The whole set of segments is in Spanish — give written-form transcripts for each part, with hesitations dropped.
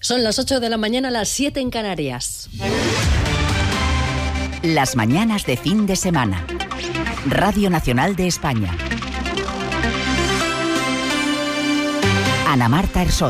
Son las 8 de la mañana, las 7 en Canarias. Las mañanas de fin de semana. Radio Nacional de España. Ana Marta Ersoch.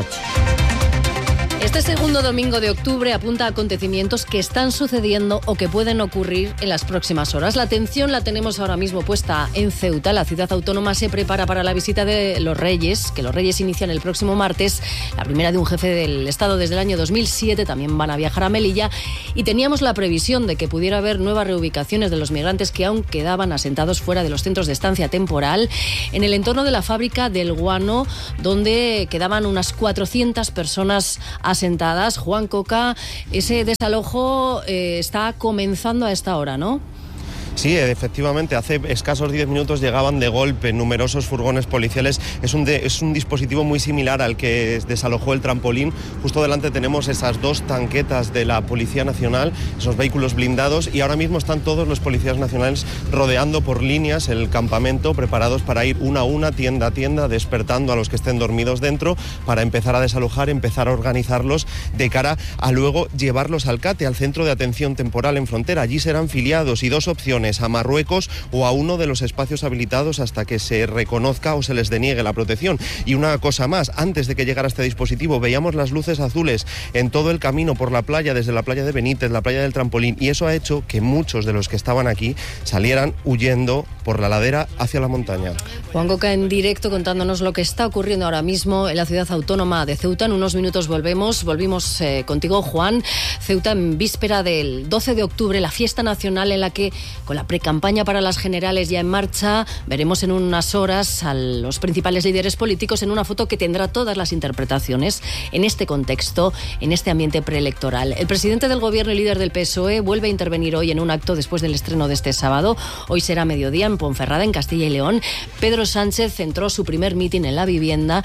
Este segundo domingo de octubre apunta a acontecimientos que están sucediendo o que pueden ocurrir en las próximas horas. La atención la tenemos ahora mismo puesta en Ceuta. La ciudad autónoma se prepara para la visita de los Reyes, que los Reyes inician el próximo martes. La primera de un jefe del Estado desde el año 2007. También van a viajar a Melilla. Y teníamos la previsión de que pudiera haber nuevas reubicaciones de los migrantes que aún quedaban asentados fuera de los centros de estancia temporal, en el entorno de la fábrica del guano, donde quedaban unas 400 personas asentadas. Juan Coca, ese desalojo está comenzando a esta hora, ¿no? Sí, efectivamente, hace escasos 10 minutos llegaban de golpe numerosos furgones policiales. Es un dispositivo muy similar al que desalojó el trampolín. Justo delante tenemos esas dos tanquetas de la Policía Nacional, esos vehículos blindados, y ahora mismo están todos los policías nacionales rodeando por líneas el campamento, preparados para ir una a una, tienda a tienda, despertando a los que estén dormidos dentro, para empezar a desalojar, empezar a organizarlos de cara a luego llevarlos al CATE, al Centro de Atención Temporal en Frontera. Allí serán filiados, y dos opciones: a Marruecos o a uno de los espacios habilitados hasta que se reconozca o se les deniegue la protección. Y una cosa más, antes de que llegara este dispositivo veíamos las luces azules en todo el camino por la playa, desde la playa de Benítez, la playa del Trampolín, y eso ha hecho que muchos de los que estaban aquí salieran huyendo por la ladera hacia la montaña. Juan Coca en directo contándonos lo que está ocurriendo ahora mismo en la ciudad autónoma de Ceuta. En unos minutos volvimos contigo, Juan. Ceuta en víspera del 12 de octubre, la fiesta nacional en la que, con la precampaña para las generales ya en marcha, veremos en unas horas a los principales líderes políticos en una foto que tendrá todas las interpretaciones en este contexto, en este ambiente preelectoral. El presidente del gobierno y líder del PSOE vuelve a intervenir hoy en un acto después del estreno de este sábado. Hoy será mediodía en Ponferrada, en Castilla y León. Pedro Sánchez centró su primer mitin en la vivienda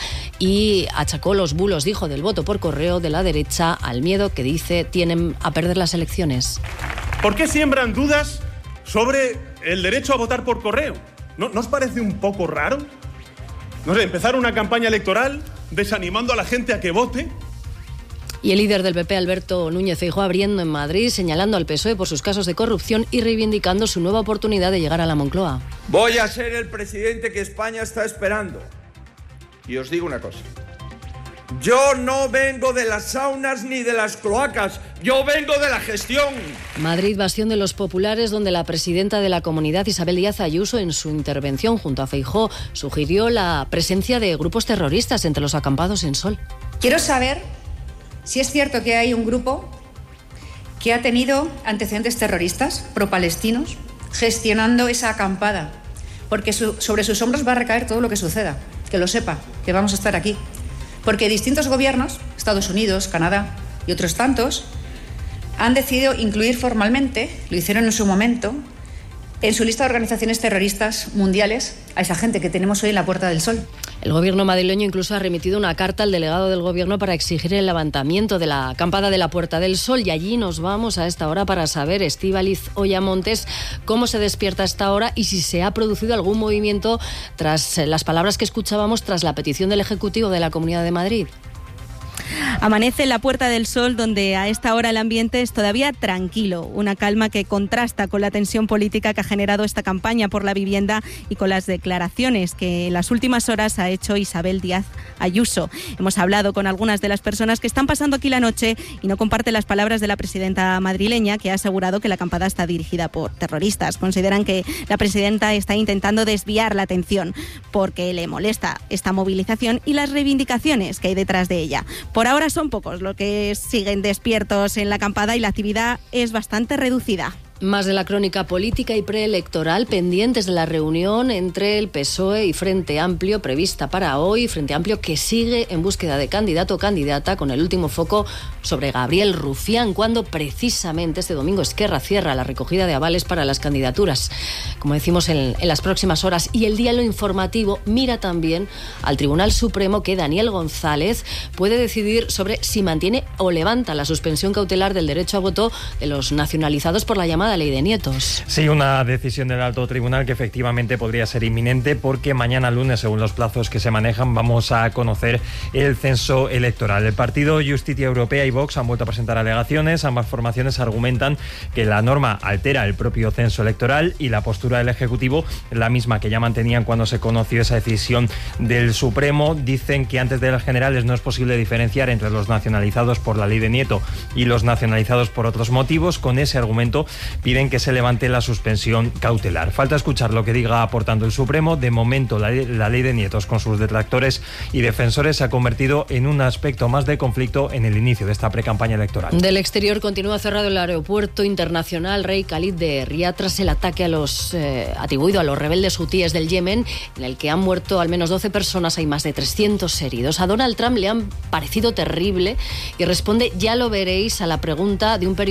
y achacó los bulos, dijo, del voto por correo de la derecha al miedo que dice tienen a perder las elecciones. ¿Por qué siembran dudas sobre el derecho a votar por correo? ¿No os parece un poco raro? No sé, empezar una campaña electoral desanimando a la gente a que vote. Y el líder del PP, Alberto Núñez Feijóo, abriendo en Madrid, señalando al PSOE por sus casos de corrupción y reivindicando su nueva oportunidad de llegar a la Moncloa. Voy a ser el presidente que España está esperando. Y os digo una cosa: yo no vengo de las saunas ni de las cloacas, yo vengo de la gestión. Madrid, bastión de los populares, donde la presidenta de la comunidad, Isabel Díaz Ayuso, en su intervención junto a Feijóo, sugirió la presencia de grupos terroristas entre los acampados en Sol. Quiero saber si es cierto que hay un grupo que ha tenido antecedentes terroristas pro-palestinos gestionando esa acampada, porque sobre sus hombros va a recaer todo lo que suceda. Que lo sepa, que vamos a estar aquí. Porque distintos gobiernos, Estados Unidos, Canadá y otros tantos, han decidido incluir formalmente, lo hicieron en su momento, en su lista de organizaciones terroristas mundiales a esa gente que tenemos hoy en la Puerta del Sol. El gobierno madrileño incluso ha remitido una carta al delegado del gobierno para exigir el levantamiento de la acampada de la Puerta del Sol, y allí nos vamos a esta hora para saber, Estíbaliz Oyamontes, cómo se despierta a esta hora y si se ha producido algún movimiento tras las palabras que escuchábamos tras la petición del Ejecutivo de la Comunidad de Madrid. Amanece en la Puerta del Sol, donde a esta hora el ambiente es todavía tranquilo, una calma que contrasta con la tensión política que ha generado esta campaña por la vivienda y con las declaraciones que en las últimas horas ha hecho Isabel Díaz Ayuso. Hemos hablado con algunas de las personas que están pasando aquí la noche y no comparten las palabras de la presidenta madrileña, que ha asegurado que la acampada está dirigida por terroristas. Consideran que la presidenta está intentando desviar la atención porque le molesta esta movilización y las reivindicaciones que hay detrás de ella. Por ahora son pocos los que siguen despiertos en la acampada y la actividad es bastante reducida. Más de la crónica política y preelectoral, pendientes de la reunión entre el PSOE y Frente Amplio prevista para hoy. Frente Amplio que sigue en búsqueda de candidato o candidata, con el último foco sobre Gabriel Rufián, cuando precisamente este domingo Esquerra cierra la recogida de avales para las candidaturas, como decimos, en las próximas horas. Y el Diario Informativo mira también al Tribunal Supremo, que Daniel González puede decidir sobre si mantiene o levanta la suspensión cautelar del derecho a voto de los nacionalizados por la llamada llamada ley de nietos. Sí, una decisión del alto tribunal que efectivamente podría ser inminente, porque mañana lunes, según los plazos que se manejan, vamos a conocer el censo electoral. El partido Justicia Europea y Vox han vuelto a presentar alegaciones. Ambas formaciones argumentan que la norma altera el propio censo electoral y la postura del Ejecutivo, la misma que ya mantenían cuando se conoció esa decisión del Supremo. Dicen que antes de las generales no es posible diferenciar entre los nacionalizados por la ley de Nieto y los nacionalizados por otros motivos. Con ese argumento piden que se levante la suspensión cautelar. Falta escuchar lo que diga aportando el Supremo. De momento, la ley de nietos, con sus detractores y defensores, se ha convertido en un aspecto más de conflicto en el inicio de esta precampaña electoral. Del exterior continúa cerrado el aeropuerto internacional Rey Khalid de Riad tras el ataque atribuido a los rebeldes hutíes del Yemen, en el que han muerto al menos 12 personas, hay más de 300 heridos. A Donald Trump le han parecido terrible y responde: ya lo veréis, a la pregunta de un periodista